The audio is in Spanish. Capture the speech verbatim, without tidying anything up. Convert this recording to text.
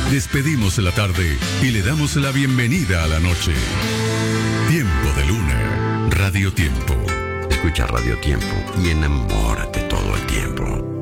Despedimos la tarde y le damos la bienvenida a la noche. Tiempo de Luna, Radio Tiempo. Escucha Radio Tiempo y enamórate todo el tiempo.